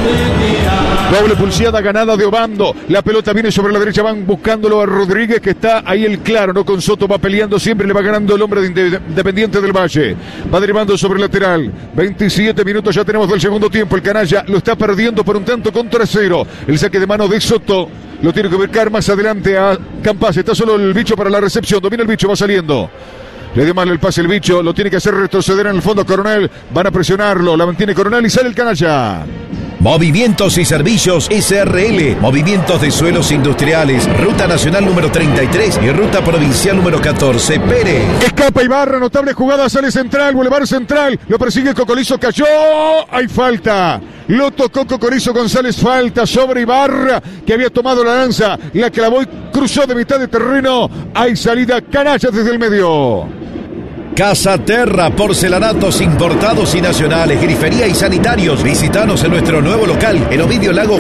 Doble pulseada ganada de Obando. La pelota viene sobre la derecha. Van buscándolo a Rodríguez, que está ahí el claro, ¿no? Con Soto va peleando siempre. Le va ganando el hombre de Independiente del Valle. Va derivando sobre el lateral. 27 minutos ya tenemos del segundo tiempo. El canalla lo está perdiendo por un tanto contra cero. El saque de mano de Soto lo tiene que ubicar más adelante a Campas. Está solo el bicho para la recepción. Domina el bicho, va saliendo. Le dio mal el pase el bicho. Lo tiene que hacer retroceder en el fondo Coronel. Van a presionarlo. La mantiene Coronel y sale el canalla. Movimientos y Servicios SRL, Movimientos de Suelos Industriales, Ruta Nacional número 33 y Ruta Provincial número 14, Pérez. Escapa Ibarra, notable jugada, sale central, Boulevard Central, lo persigue Cocolizo, cayó, hay falta. Lo tocó Cocolizo González, falta sobre Ibarra, que había tomado la lanza, la clavó y cruzó de mitad de terreno. Hay salida, canalla desde el medio. Casa Terra, porcelanatos importados y nacionales, grifería y sanitarios. Visítanos en nuestro nuevo local, en Ovidio Lagos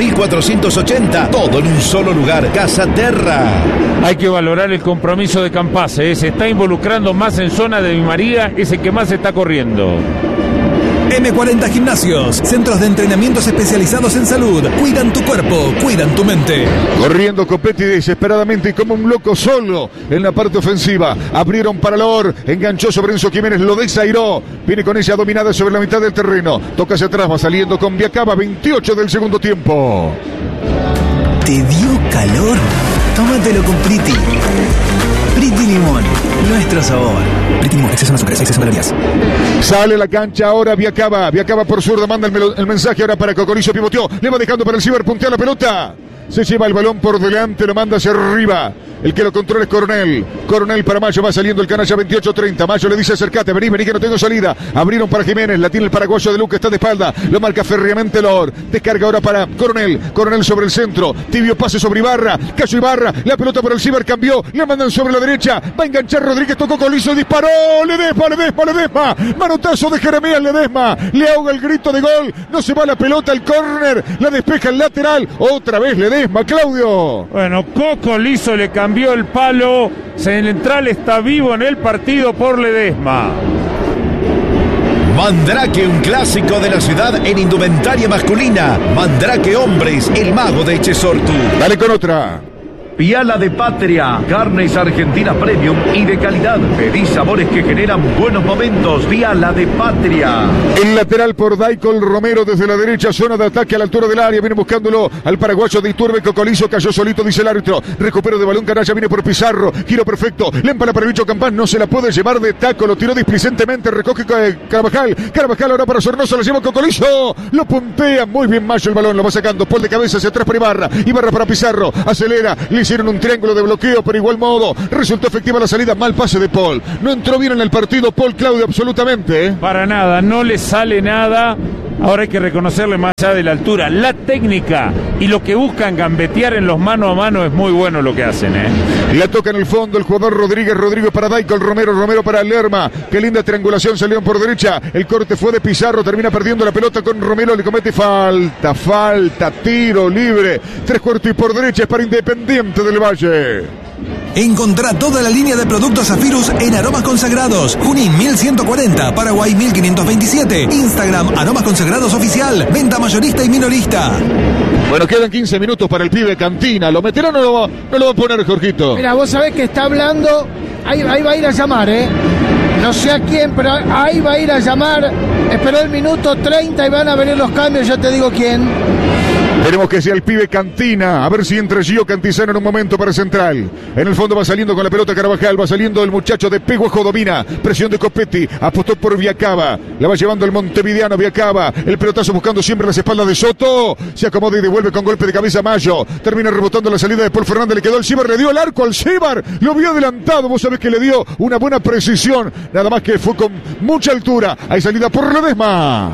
4480. Todo en un solo lugar. Casa Terra. Hay que valorar el compromiso de Campase. Se está involucrando más en zona de Di María, es el que más está corriendo. M40 Gimnasios, centros de entrenamientos especializados en salud. Cuidan tu cuerpo, cuidan tu mente. Corriendo Copetti desesperadamente y como un loco solo en la parte ofensiva. Abrieron para Lor, enganchó sobre Enzo Jiménez, lo desairó. Viene con ella dominada sobre la mitad del terreno. Toca hacia atrás, va saliendo con Viacaba, 28 del segundo tiempo. ¿Te dio calor? Tómatelo con Priti. Priti Limón, nuestro sabor. Priti Limón, exceso en azúcar, exceso en calorías. Sale la cancha ahora Viacaba por zurda, manda el mensaje ahora para Cocolizo, pivoteó, le va dejando para el ciber, puntea la pelota. Se lleva el balón por delante, lo manda hacia arriba. El que lo controla es Coronel. Coronel para Mayo, va saliendo el canalla 28-30. Mayo le dice acércate, vení que no tengo salida. Abrieron para Jiménez, la tiene el paraguayo de Luque, está de espalda. Lo marca férreamente Lor. Descarga ahora para Coronel. Coronel sobre el centro. Tibio pase sobre Ibarra. Cayó Ibarra. La pelota por el ciber cambió. La mandan sobre la derecha. Va a enganchar Rodríguez, tocó Colizo, disparó. Ledesma. Manotazo de Jeremías Ledesma. Le ahoga el grito de gol. No se va la pelota al córner. La despeja el lateral. Otra vez Ledesma, Claudio. Bueno, Cocolizo le cambió el palo. Central está vivo en el partido por Ledesma. Mandrake, un clásico de la ciudad en indumentaria masculina. Mandrake Hombres, el mago de Echesortu. Dale con otra. Piala de Patria, carnes argentinas premium y de calidad. Pedí sabores que generan buenos momentos. Piala de Patria. El lateral por Daicol Romero desde la derecha, zona de ataque a la altura del área. Viene buscándolo al paraguayo de Iturbe. Cocolizo cayó solito, dice el árbitro. Recupero de balón, canalla, viene por Pizarro. Giro perfecto. Lémpala para el bicho Campán. No se la puede llevar de taco. Lo tiró displicentemente. Recoge Carvajal. Carvajal ahora para Sornoso. La lleva Cocolizo. Lo puntea muy bien Mayo el balón. Lo va sacando. Paul de cabeza hacia atrás para Ibarra. Ibarra para Pizarro. Acelera. Hicieron un triángulo de bloqueo, pero igual modo resultó efectiva la salida. Mal pase de Paul. No entró bien en el partido Paul, Claudio, absolutamente. Para nada, no le sale nada. Ahora hay que reconocerle más allá de la altura, la técnica y lo que buscan gambetear en los mano a mano es muy bueno lo que hacen, La toca en el fondo el jugador Rodríguez para Daicol Romero para Lerma. Qué linda triangulación, salieron por derecha. El corte fue de Pizarro, termina perdiendo la pelota con Romero, le comete falta, tiro libre. 3/4 y por derecha es para Independiente del Valle. Encontrá toda la línea de productos Zafirus en Aromas Consagrados. Junín 1140, Paraguay 1527. Instagram Aromas Consagrados Oficial. Venta mayorista y minorista. Bueno, quedan 15 minutos para el pibe Cantina. ¿Lo meterá o no lo va a poner, Jorgito? Mira, vos sabés que está hablando. Ahí va a ir a llamar, No sé a quién, pero ahí va a ir a llamar. Esperó el minuto 30 y van a venir los cambios, ya te digo quién. Esperemos que sea el pibe Cantina. A ver si entra Gio Cantizano en un momento para Central. En el fondo va saliendo con la pelota Carvajal. Va saliendo el muchacho de Peguajo. Domina. Presión de Copetti. Apostó por Viacaba. La va llevando el montevideano Viacaba. El pelotazo buscando siempre las espaldas de Soto. Se acomoda y devuelve con golpe de cabeza Mayo. Termina rebotando la salida de Paul Fernández. Le quedó el Cibar. Le dio el arco al Cibar. Lo vio adelantado. Vos sabés que le dio una buena precisión. Nada más que fue con mucha altura. Hay salida por Ledesma.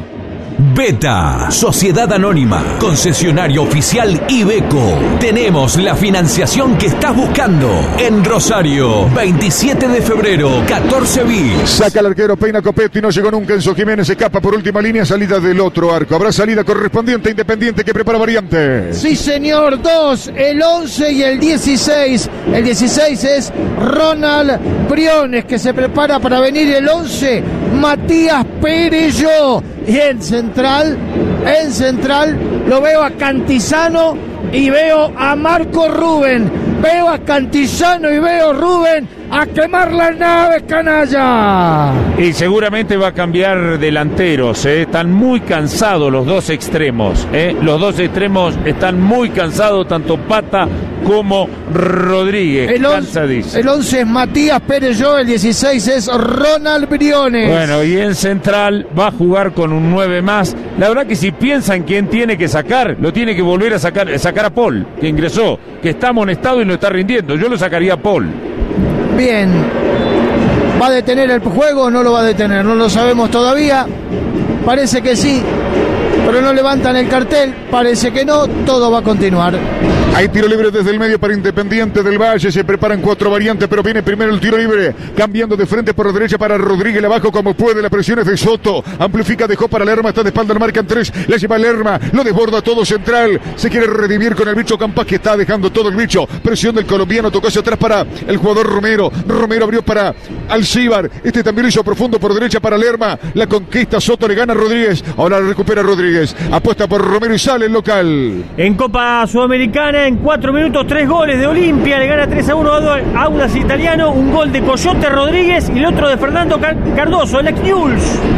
Beta, Sociedad Anónima, concesionario oficial Iveco. Tenemos la financiación que estás buscando. En Rosario, 27 de febrero, 14 bis. Saca el arquero, peina Copetti, no llegó nunca. Enzo Jiménez escapa por última línea, salida del otro arco. Habrá salida correspondiente a Independiente que prepara variante. Sí, señor, 2, el 11 y el 16. El 16 es Ronald Briones, que se prepara para venir. El 11, Matías Perello. Y en Central, En central lo veo a Cantizano y veo a Marco Rubén. Veo a Cantizano y veo a Rubén a quemar las naves, canalla. Y seguramente va a cambiar delanteros, Están muy cansados los dos extremos, Los dos extremos están muy cansados, tanto Pata como Rodríguez. El 11 es Matías Perelló, el 16 es Ronald Briones. Bueno, y en central va a jugar con un 9 más. La verdad que si piensan quién tiene que sacar, lo tiene que volver a sacar a Paul, que ingresó, que está amonestado y no está rindiendo. Yo lo sacaría a Paul. Bien. ¿Va a detener el juego o no lo va a detener? No lo sabemos todavía. Parece que sí, pero no levantan el cartel. Parece que no. Todo va a continuar. Hay tiro libre desde el medio para Independiente del Valle. Se preparan 4 variantes, pero viene primero el tiro libre. Cambiando de frente por derecha para Rodríguez. La abajo como puede. La presión es de Soto. Amplifica, dejó para Lerma. Está de espalda, marcan 3. La lleva Lerma. Lo desborda todo central. Se quiere redimir con el bicho Campas, que está dejando todo el bicho. Presión del colombiano. Tocó hacia atrás para el jugador Romero. Romero abrió para Alcíbar. Este también hizo profundo por derecha para Lerma. La conquista Soto. Le gana a Rodríguez. Ahora la recupera Rodríguez. Apuesta por Romero y sale el local. En Copa Sudamericana, en 4 minutos, 3 goles de Olimpia. Le gana 3-1 a Audax Italiano. Un gol de Coyote Rodríguez y el otro de Fernando Cardoso, el ex-Newell's.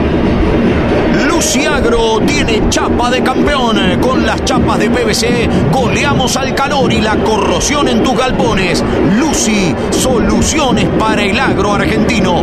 Luciagro tiene chapa de campeón. Con las chapas de PVC goleamos al calor y la corrosión en tus galpones. Lucy, soluciones para el agro argentino.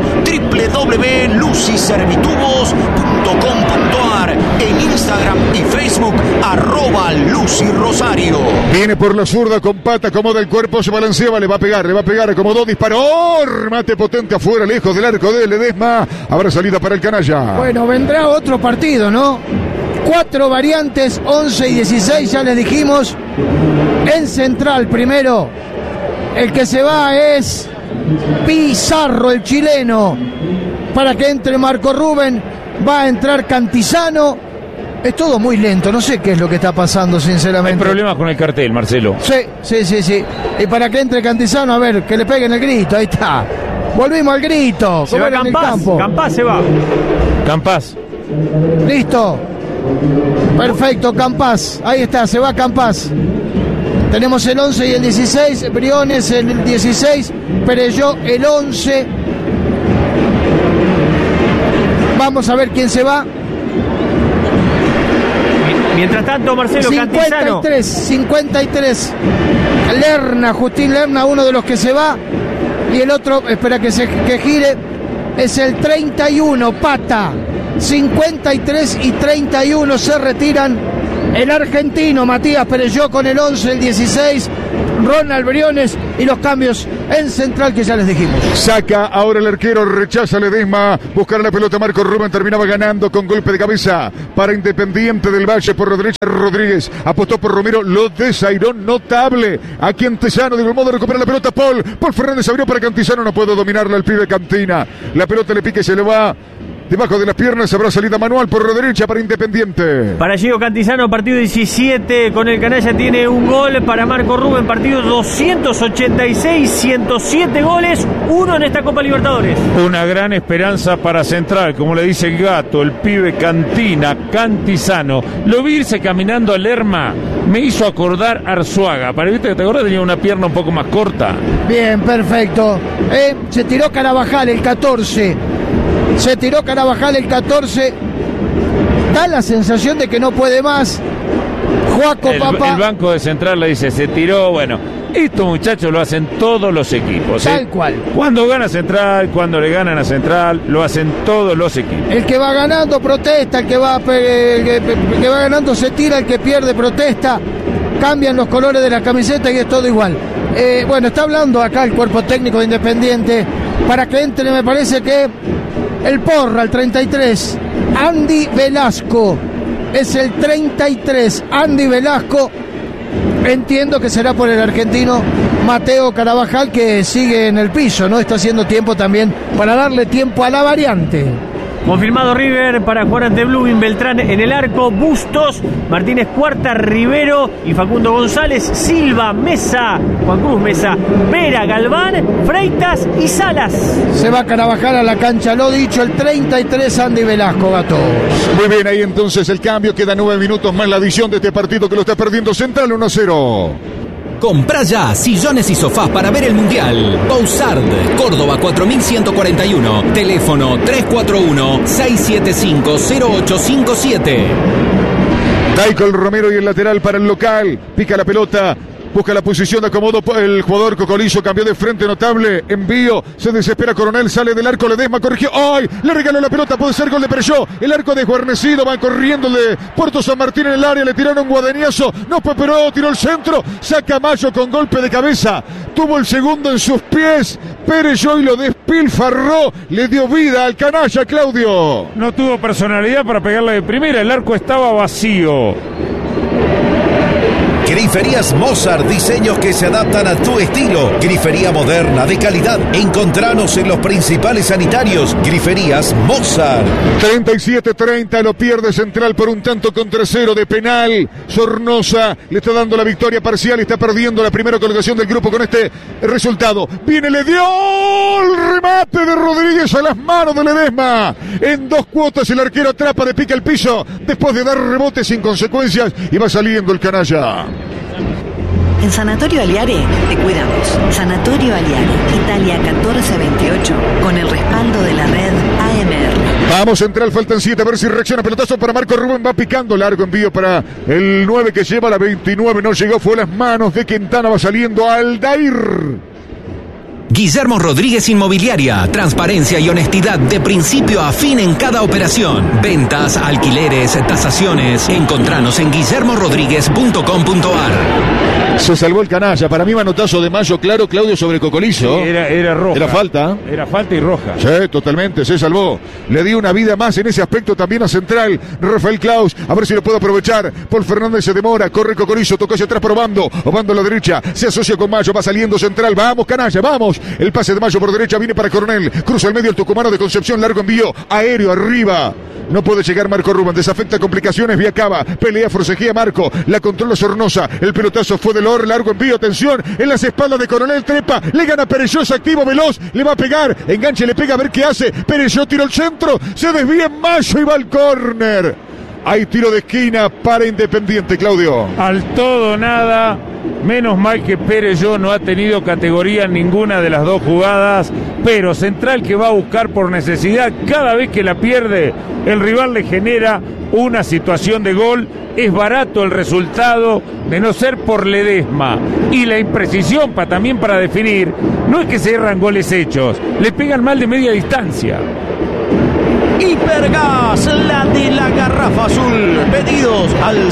www.lucyservitubos.com.ar. En Instagram y Facebook @LucyRosario. Viene por la zurda con Pata, acomoda el cuerpo, se balanceaba, le va a pegar, acomodó, disparó, remate potente afuera, lejos del arco de Ledesma. Habrá salida para el canalla. Bueno, vendrá otro partido, ¿no? 4 variantes, 11 y 16, ya les dijimos. En central primero, el que se va es Pizarro, el chileno. Para que entre Marco Rubén, va a entrar Cantizano. Es todo muy lento, no sé qué es lo que está pasando, sinceramente. Hay problemas con el cartel, Marcelo. Sí. Y para que entre Cantizano, a ver, que le peguen el grito, ahí está. Volvimos al grito. Se va Campas se va. Campas. Listo. Perfecto, Campas. Ahí está, se va Campas. Tenemos el 11 y el 16. Briones el 16. Perelló el 11. Vamos a ver quién se va. Mientras tanto, Marcelo, 53. Lerna, Justín Lerna, uno de los que se va. Y el otro, espera que gire, es el 31, Pata. 53 y 31 se retiran. El argentino Matías Perelló con el 11, el 16, Ronald Briones, y los cambios en central que ya les dijimos. Saca ahora el arquero, rechaza Ledesma, buscar la pelota Marco Rubén, terminaba ganando con golpe de cabeza para Independiente del Valle por la derecha. Rodríguez apostó por Romero, lo desairó notable. Aquí Antesano de modo de recuperar la pelota. Paul Fernández abrió para Cantizano, no puede dominarla el pibe Cantina. La pelota le pique, se le va debajo de las piernas. Habrá salida manual por la derecha para Independiente. Para Gio Cantizano, partido 17 con el canalla, tiene un gol. Para Marco Rubén, partido 286, 107 goles, 1 en esta Copa Libertadores. Una gran esperanza para Central, como le dice el gato, el pibe Cantizano. Lo vi irse caminando a Lerma, me hizo acordar Arzuaga. ¿Te acuerdas? Tenía una pierna un poco más corta. Bien, perfecto. Se tiró Carabajal el 14. Da la sensación de que no puede más. Joaco Papá. El banco de Central le dice, se tiró. Bueno, estos muchachos lo hacen todos los equipos. Tal cual. Cuando gana Central, cuando le ganan a Central, lo hacen todos los equipos. El que va ganando protesta, el que va ganando se tira, el que pierde protesta. Cambian los colores de la camiseta y es todo igual. Bueno, está hablando acá el cuerpo técnico de Independiente para que entre, me parece que el Porra, el 33, Andy Velasco, es el 33, Andy Velasco. Entiendo que será por el argentino Mateo Carabajal, que sigue en el piso, ¿no? Está haciendo tiempo también para darle tiempo a la variante. Confirmado River para jugar ante Blooming, Beltrán en el arco, Bustos, Martínez Cuarta, Rivero y Facundo González, Silva, Mesa, Juan Cruz Mesa, Vera, Galván, Freitas y Salas. Se va a Carabajal a la cancha, lo dicho, el 33 Andy Velasco, Gato. Muy bien, ahí entonces el cambio, queda 9 minutos más la adición de este partido que lo está perdiendo Central 1-0. Comprá ya sillones y sofás para ver el Mundial. Bousard, Córdoba 4141. Teléfono 341-675-0857. Michael Romero y el lateral para el local. Pica la pelota. Busca la posición de acomodo el jugador Cocolizo, cambió de frente, notable envío, se desespera Coronel, sale del arco, Ledesma corrigió, ¡ay! Le regaló la pelota, puede ser gol de Perelló, el arco desguarnecido, van corriendo el de Puerto San Martín en el área, le tiraron un guadañazo, no peperó, tiró el centro, saca Mayo con golpe de cabeza, tuvo el segundo en sus pies, Perelló y lo despilfarró, le dio vida al canalla, Claudio. No tuvo personalidad para pegarla de primera, el arco estaba vacío. Griferías Mozart, diseños que se adaptan a tu estilo. Grifería moderna, de calidad. Encontranos en los principales sanitarios. Griferías Mozart. 37-30, lo pierde Central por un tanto contra cero de penal. Sornosa le está dando la victoria parcial y está perdiendo la primera colocación del grupo con este resultado. Viene, le dio el remate de Rodríguez a las manos de Ledesma. En 2 cuotas el arquero atrapa, de pica el piso después de dar rebote sin consecuencias y va saliendo el canalla. En Sanatorio Aliare te cuidamos. Sanatorio Aliare, Italia 1428, con el respaldo de la red AMR. Vamos Central, faltan 7, a ver si reacciona. Pelotazo para Marco Rubén, va picando, largo envío para el 9 que lleva la 29, no llegó, fue a las manos de Quintana, va saliendo Aldair. Guillermo Rodríguez Inmobiliaria, transparencia y honestidad de principio a fin en cada operación. Ventas, alquileres, tasaciones. Encontranos en guillermorodríguez.com.ar. Se salvó el canalla, para mí manotazo de Mayo, claro, Claudio, sobre Cocolizo. Sí, era roja. Era falta. Era falta y roja. Sí, totalmente, se salvó. Le dio una vida más en ese aspecto también a Central. Rafael Claus, a ver si lo puede aprovechar. Paul Fernández se demora, corre Cocolizo, tocó hacia atrás probando. Obando a la derecha, se asocia con Mayo, va saliendo Central. Vamos, canalla, vamos. El pase de Mayo por derecha viene para Coronel. Cruza el medio el tucumano de Concepción, largo envío, aéreo arriba. No puede llegar Marco Rubén, desafecta complicaciones, Viacaba, pelea, forcejea Marco, la controla Sornosa, el pelotazo fue de Lor, largo envío, atención, en las espaldas de Coronel, trepa, le gana Perelló, es activo, veloz, le va a pegar, enganche, le pega, a ver qué hace, Perelló tira el centro, se desvía en Mayo y va al córner. Hay tiro de esquina para Independiente, Claudio. Al todo nada, menos mal que Perelló no ha tenido categoría en ninguna de las dos jugadas, pero Central que va a buscar por necesidad, cada vez que la pierde, el rival le genera una situación de gol, es barato el resultado, de no ser por Ledesma, y la imprecisión también para definir, no es que se erran goles hechos, le pegan mal de media distancia. Hipergas, la de la garrafa azul. Pedidos al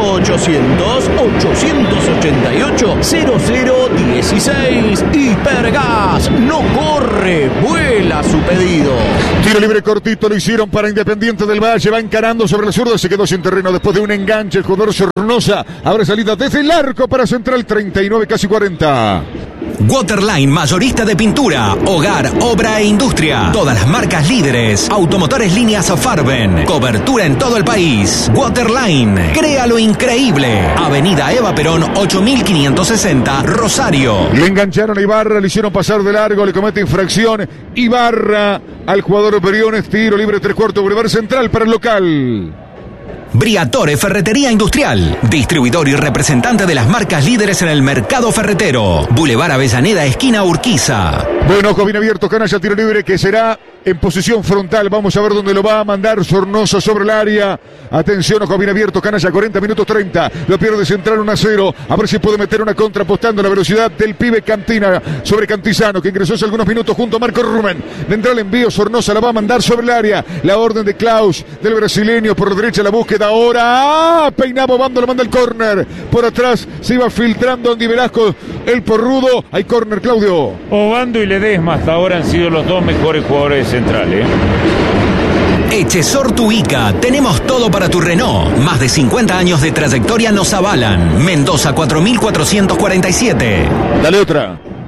0800-888-0016. Hipergas, no corre, vuela su pedido. Tiro libre cortito, lo hicieron para Independiente del Valle, va encarando sobre la zurda, se quedó sin terreno después de un enganche, el jugador Sornosa abre salida desde el arco para Central, 39, casi 40. Waterline, mayorista de pintura, hogar, obra e industria. Todas las marcas líderes. Automotores líneas Farben. Cobertura en todo el país. Waterline, crea lo increíble. Avenida Eva Perón, 8560, Rosario. Le engancharon a Ibarra, le hicieron pasar de largo, le comete infracción. Ibarra al jugador Briones, tiro libre 3/4, Boulevard Central para el local. Briatore Ferretería Industrial, distribuidor y representante de las marcas líderes en el mercado ferretero. Boulevard Avellaneda, esquina Urquiza. Bueno, ojo bien abierto, canalla, tiro libre que será en posición frontal. Vamos a ver dónde lo va a mandar Sornosa sobre el área. Atención, ojo bien abierto, canalla, 40 minutos 30. Lo pierde Central 1-0. A ver si puede meter una contra apostando la velocidad del pibe Cantina sobre Cantizano, que ingresó hace algunos minutos junto a Marco Rubén. Vendrá el envío, Sornosa la va a mandar sobre el área. La orden de Klaus, del brasileño, por la derecha la búsqueda ahora. Peinaba, Obando, lo manda el córner. Por atrás se iba filtrando Andy Velasco, el porrudo. Hay córner, Claudio. Obando y Ledesma hasta ahora han sido los dos mejores jugadores de Central, Echesor Tuica, tenemos todo para tu Renault. Más de 50 años de trayectoria nos avalan. Mendoza 4447. Dale otra.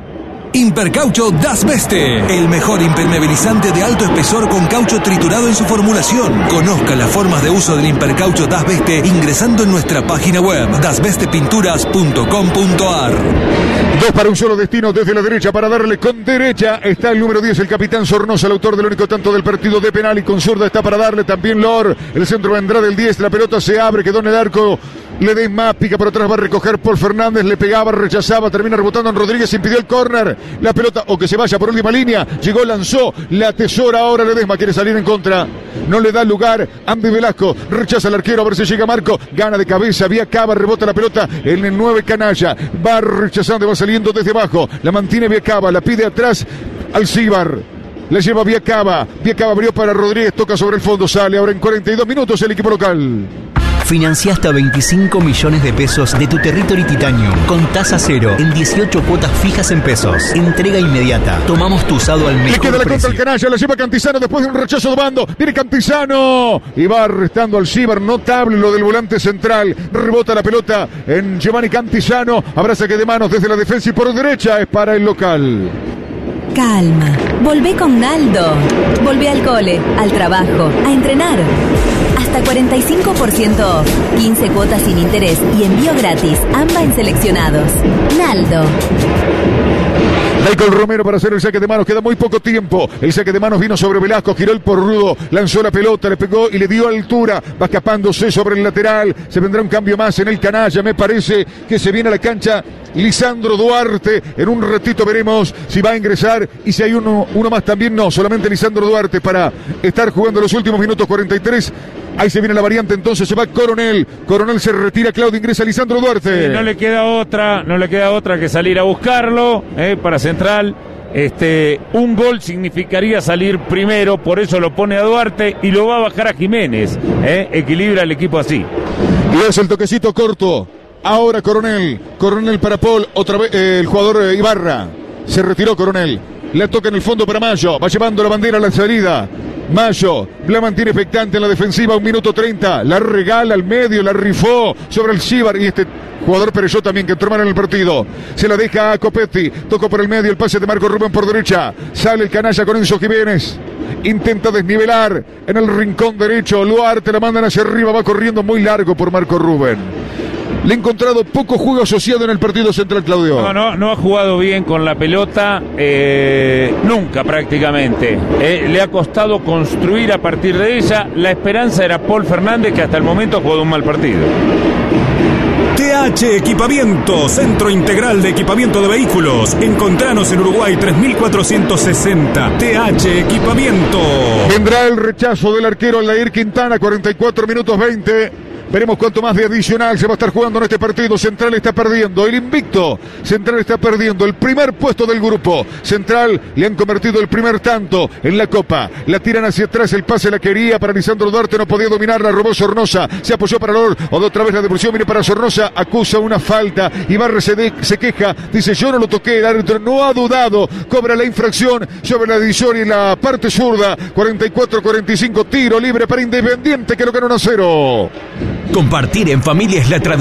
Impercaucho Das Beste, el mejor impermeabilizante de alto espesor con caucho triturado en su formulación. Conozca las formas de uso del Impercaucho Das Beste ingresando en nuestra página web dasbestepinturas.com.ar. 2 para un solo destino desde la derecha para darle con derecha. Está el número 10, el capitán Sornosa, el autor del único tanto del partido de penal, y con zurda está para darle también Lor. El centro vendrá del 10, la pelota se abre, quedó en el arco. Ledesma pica por atrás, va a recoger Paul Fernández, le pegaba, rechazaba, termina rebotando en Rodríguez, impidió el córner. La pelota, o que se vaya por última línea, llegó, lanzó, la atesora ahora Ledesma, quiere salir en contra, no le da lugar. Andy Velasco rechaza al arquero, a ver si llega Marco, gana de cabeza, Viacaba, rebota la pelota en el 9 Canalla, va rechazando, va saliendo desde abajo, la mantiene Viacaba, la pide atrás Alcibar. Le lleva Viacaba, Viacaba abrió para Rodríguez, toca sobre el fondo, sale ahora en 42 minutos el equipo local. Financia hasta 25 millones de pesos de tu Territory Titanium con tasa cero en 18 cuotas fijas en pesos. Entrega inmediata. Tomamos tu usado al mejor precio. Le queda la contra el Canalla, la lleva Cantizano después de un rechazo de bando. Viene Cantizano y va arrestando al Cibar. Notable lo del volante central. Rebota la pelota en Giovanni Cantizano. Habrá saque de manos desde la defensa y por derecha es para el local. Calma. Volvé con Naldo. Volvé al cole, al trabajo, a entrenar. Hasta 45% off, 15 cuotas sin interés y envío gratis. AMBA en seleccionados. Naldo. Michael Romero para hacer el saque de manos, queda muy poco tiempo. El saque de manos vino sobre Velasco, giró el porrudo, lanzó la pelota, le pegó y le dio altura. Va escapándose sobre el lateral. Se vendrá un cambio más en el Canalla. Me parece que se viene a la cancha Lisandro Duarte. En un ratito veremos si va a ingresar y si hay uno más también. No, solamente Lisandro Duarte para estar jugando los últimos minutos 43. Ahí se viene la variante, entonces se va Coronel. Coronel se retira, Claudio, ingresa Lisandro Duarte. Sí, no le queda otra que salir a buscarlo para Central. Un gol significaría salir primero, por eso lo pone a Duarte y lo va a bajar a Jiménez. Equilibra el equipo así. Y es el toquecito corto. Ahora Coronel para Paul, otra vez el jugador Ibarra. Se retiró Coronel. La toca en el fondo para Mayo. Va llevando la bandera a la salida. Mayo la mantiene expectante en la defensiva, 1 minuto 30. La regala al medio, la rifó sobre el Cibar. Y jugador Pereyó también, que entró mal en el partido. Se la deja a Copetti. Tocó por el medio el pase de Marco Rubén por derecha. Sale el Canalla con Enzo Jiménez. Intenta desnivelar en el rincón derecho. Duarte la mandan hacia arriba. Va corriendo muy largo por Marco Rubén. Le he encontrado poco juego asociado en el partido central, Claudio. No ha jugado bien con la pelota, nunca prácticamente. Le ha costado construir a partir de ella. La esperanza era Paul Fernández, que hasta el momento ha jugado un mal partido. TH Equipamiento, Centro Integral de Equipamiento de Vehículos. Encontranos en Uruguay 3460. TH Equipamiento. Vendrá el rechazo del arquero Aldair Quintana, 44 minutos 20. Veremos cuánto más de adicional se va a estar jugando en este partido. Central está perdiendo el invicto. Central está perdiendo el primer puesto del grupo. Central le han convertido el primer tanto en la Copa. La tiran hacia atrás, el pase la quería para Lisandro Duarte, no podía dominarla, robó Sornosa. Se apoyó para Lor, o de otra vez la devolución viene para Sornosa, acusa una falta. Ibarra se queja, dice yo no lo toqué, el árbitro no ha dudado, cobra la infracción sobre la divisoria y la parte zurda. 44-45, tiro libre para Independiente que lo ganó 1-0. Compartir en familia es la tradición.